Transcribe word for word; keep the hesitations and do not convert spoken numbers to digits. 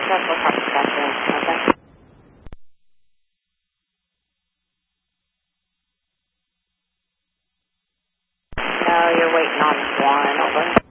That's what happens after. Okay. No, you're waiting on one. Over.